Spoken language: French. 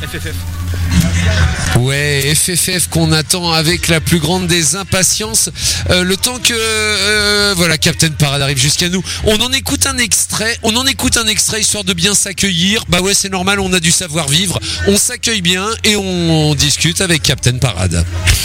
FFF. Ouais, FFF qu'on attend avec la plus grande des impatiences. Le temps que voilà, Captain Parade arrive jusqu'à nous. On en écoute un extrait histoire de bien s'accueillir. Bah ouais, c'est normal, on a du savoir-vivre. On s'accueille bien et on discute avec Captain Parade.